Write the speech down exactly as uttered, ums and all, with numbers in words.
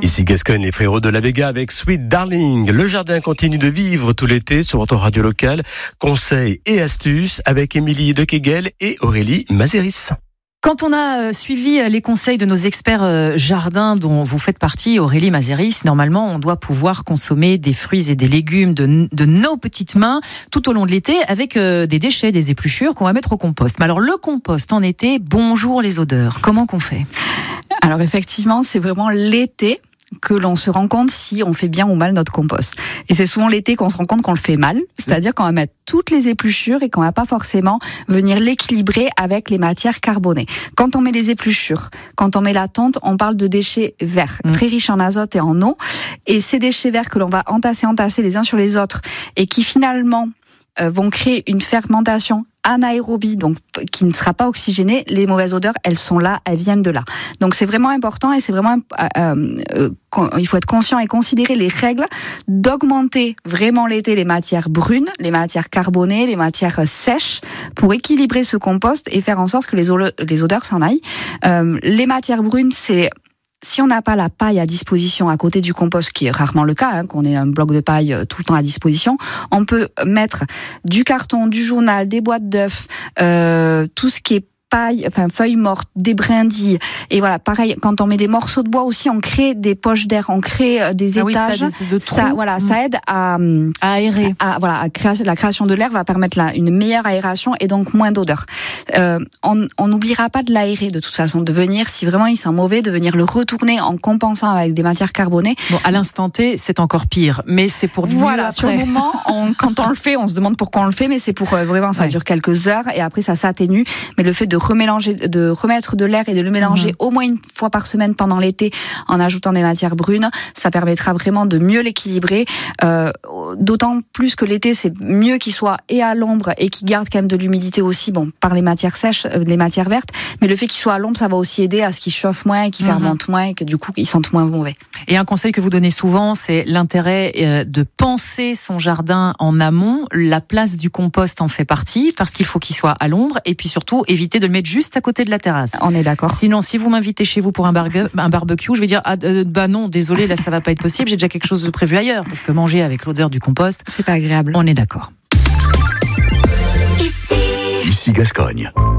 Ici Gascogne, les frérots de la Vega avec Sweet Darling. Le jardin continue de vivre tout l'été sur votre radio locale. Conseils et astuces avec Émilie de Kegel et Aurélie Mazéris. Quand on a suivi les conseils de nos experts jardins dont vous faites partie, Aurélie Mazéris, normalement on doit pouvoir consommer des fruits et des légumes de, de nos petites mains tout au long de l'été avec des déchets, des épluchures qu'on va mettre au compost. Mais alors le compost en été, bonjour les odeurs, comment qu'on fait ? Alors effectivement, c'est vraiment l'été que l'on se rend compte si on fait bien ou mal notre compost. Et c'est souvent l'été qu'on se rend compte qu'on le fait mal, c'est-à-dire qu'on va mettre toutes les épluchures et qu'on va pas forcément venir l'équilibrer avec les matières carbonées. Quand on met les épluchures, quand on met la tonte, on parle de déchets verts, mmh. très riches en azote et en eau. Et ces déchets verts que l'on va entasser, entasser les uns sur les autres et qui finalement euh, vont créer une fermentation anaérobie, donc qui ne sera pas oxygénée, les mauvaises odeurs, elles sont là, elles viennent de là. Donc c'est vraiment important et c'est vraiment, euh, euh, il faut être conscient et considérer les règles d'augmenter vraiment l'été les matières brunes, les matières carbonées, les matières sèches pour équilibrer ce compost et faire en sorte que les, o- les odeurs s'en aillent. Euh, les matières brunes, c'est si on n'a pas la paille à disposition à côté du compost, qui est rarement le cas, hein, qu'on ait un bloc de paille tout le temps à disposition, on peut mettre du carton, du journal, des boîtes d'œufs, euh, tout ce qui est paille, enfin feuilles mortes, des brindilles. Et voilà, pareil, quand on met des morceaux de bois aussi, on crée des poches d'air, on crée des ah étages. Oui, ça, des de trous. Ça, voilà, mmh. ça aide à, à aérer. À, voilà, à créer, la création de l'air va permettre la, une meilleure aération et donc moins d'odeur. Euh, on n'oubliera pas de l'aérer de toute façon, de venir, si vraiment il sent mauvais, de venir le retourner en compensant avec des matières carbonées. Bon, à l'instant T, c'est encore pire, mais c'est pour du voilà, mieux après. Sur le moment, on, quand on le fait, on se demande pourquoi on le fait, mais c'est pour euh, vraiment, ça ouais. dure quelques heures et après ça s'atténue. Mais le fait de remélanger, de de remettre de l'air et de le mélanger mmh. au moins une fois par semaine pendant l'été en ajoutant des matières brunes, ça permettra vraiment de mieux l'équilibrer. Euh, d'autant plus que l'été, c'est mieux qu'il soit et à l'ombre et qu'il garde quand même de l'humidité aussi, bon, par les matières sèches, euh, les matières vertes, mais le fait qu'il soit à l'ombre, ça va aussi aider à ce qu'il chauffe moins et qu'il mmh. fermente moins et que du coup, il sente moins mauvais. Et un conseil que vous donnez souvent, c'est l'intérêt euh, de penser son jardin en amont. La place du compost en fait partie parce qu'il faut qu'il soit à l'ombre et puis surtout éviter de le mettre juste à côté de la terrasse. On est d'accord. Sinon, si vous m'invitez chez vous pour un, bargue, un barbecue, je vais dire ah, euh, bah non, désolé, là ça va pas être possible. J'ai déjà quelque chose de prévu ailleurs parce que manger avec l'odeur du compost, c'est pas agréable. On est d'accord. Ici, Ici Gascogne.